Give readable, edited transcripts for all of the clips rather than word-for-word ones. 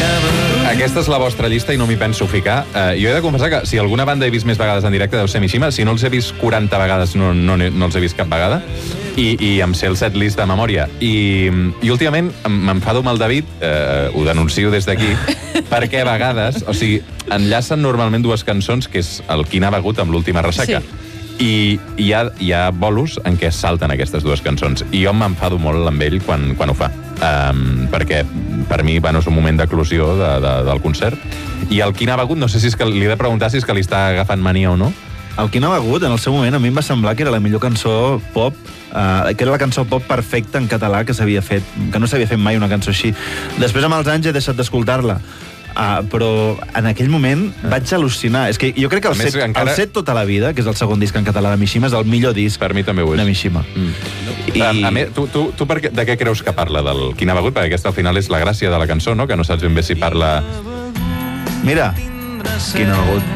Aquesta és la vostra llista i no m'hi penso ficar. Jo he de confessar que si alguna banda he vist més vegades en directe deu ser Mishima. Si no els he vist 40 vegades, no els he vist cap vegada. I em sé el setlist de memòria. I últimament m'enfado amb el David, ho denuncio des d'aquí, perquè a vegades, o sigui, enllacen normalment dues cançons, que és el Quina ha begut amb l'última ressaca. Sí. I hi ha bolos en què salten aquestes dues cançons. I jo m'enfado molt amb ell quan ho fa. Perquè per mi és un moment d'eclosió del concert. I el Quina ha begut, no sé si és que li he de preguntar si és que li està agafant mania o no. El Quina ha begut, en el seu moment, a mi em va semblar que era la millor cançó pop, que era la cançó pop perfecta en català que s'havia fet, que no s'havia fet mai una cançó així. Després, amb els anys, he deixat d'escoltar-la. Però en aquell moment vaig al·lucinar. És que jo crec que el Set tota la vida, que és el segon disc en català de Mishima, és el millor disc per mi també ho és. De Mishima. A més, tu de què creus que parla del Quina ha begut? Perquè aquesta al final és la gràcia de la cançó, no? Que no saps ben bé si parla... Mira, Quina ha begut.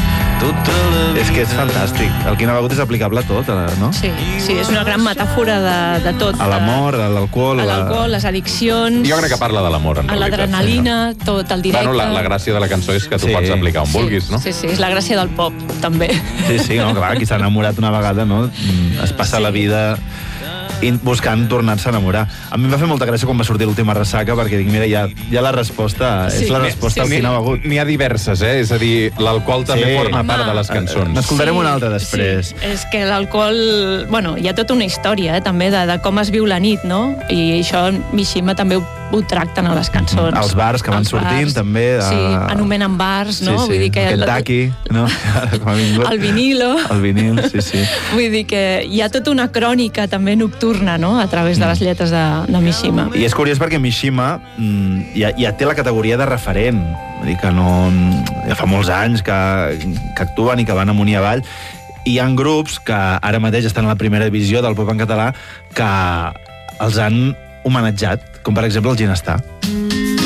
És que és fantàstic. El Quina ha begut és aplicable a tot, no? Sí, és una gran metàfora de tot. A l'amor, a l'alcohol... A l'alcohol, les addiccions... Jo crec que parla de l'amor, en realitat. A l'adrenalina, tot el directe... Bueno, la gràcia de la cançó és que tu pots aplicar on vulguis, no? Sí, és la gràcia del pop, també. Sí, no, clar, qui s'ha enamorat una vegada, no? Es passa la vida buscant tornar-se a enamorar. A mi em va fer molta gràcia quan va sortir l'última ressaca, perquè dic, mira, ja la resposta és la resposta al Quina ha begut. N'hi ha diverses, És a dir, l'alcohol també forma part de les cançons. N'escoltarem una altra després. Sí, és que l'alcohol... Bueno, hi ha tota una història, també, de com es viu la nit, no? I això Mishima també ho tracten a les cançons. Els bars que van sortint, també. Sí, anomenen bars, no? Vull dir que Kentucky, no? El vinilo. El vinil, sí. Vull dir que hi ha tota una crònica també nocturna, no?, a través de les lletres de Mishima. I és curiós perquè Mishima ja té la categoria de referent. Vull dir que ja fa molts anys que actuen i que van amunt i avall. I hi ha grups que ara mateix estan a la primera divisió del pop en català que els han homenatjat, com per exemple el Ginestar.